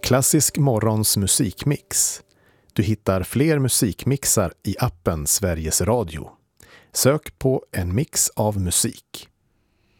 Klassisk morgons musikmix. Du hittar fler musikmixar i appen Sveriges Radio. Sök på en mix av musik.